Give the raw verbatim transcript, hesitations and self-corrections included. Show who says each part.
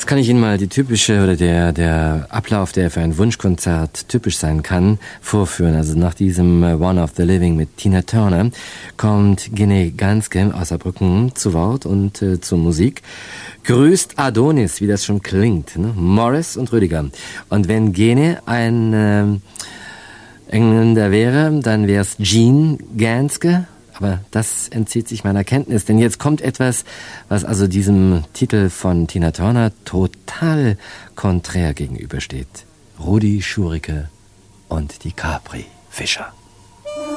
Speaker 1: Jetzt kann ich Ihnen mal die typische oder der, der Ablauf, der für ein Wunschkonzert typisch sein kann, vorführen. Also nach diesem One of the Living mit Tina Turner kommt Gene Ganske aus Saarbrücken zu Wort und äh, zur Musik. Grüßt Adonis, wie das schon klingt, ne? Morris und Rüdiger. Und wenn Gene ein äh, Engländer wäre, dann wäre es Gene Ganske. Aber das entzieht sich meiner Kenntnis, denn jetzt kommt etwas, was also diesem Titel von Tina Turner total konträr gegenübersteht. Rudi Schurike und die Capri-Fischer.